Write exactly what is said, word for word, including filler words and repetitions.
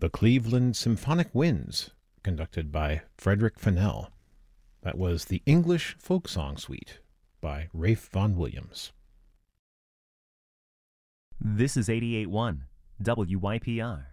The Cleveland Symphonic Winds, conducted by Frederick Fennell. That was the English Folk Song Suite by Rafe Vaughan Williams. This is eighty-eight point one W Y P R.